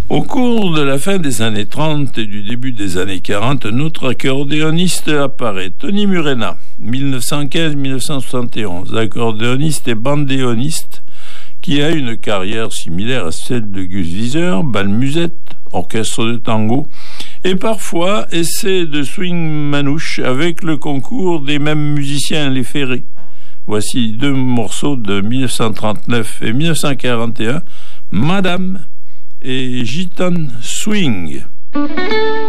Au cours de la fin des années 30 et du début des années 40, notre accordéoniste apparaît. Tony Murena, 1915-1971, accordéoniste et bandéoniste, qui a une carrière similaire à celle de Gus Viseur, bal musette, orchestre de tango, et parfois essai de swing manouche avec le concours des mêmes musiciens Les Ferrés. Voici deux morceaux de 1939 et 1941, Madame et Gitane Swing.